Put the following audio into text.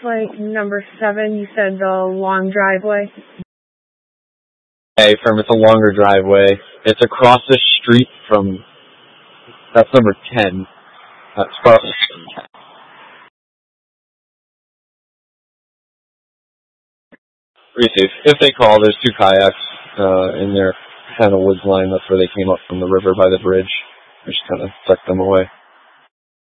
flight number 7, you said the long driveway? Hey, firm, it's a longer driveway. It's across the street from, that's number 10. That's across the street. Receive. If they call, there's 2 kayaks in their kind of woods line. That's where they came up from the river by the bridge. I just kind of sucked them away.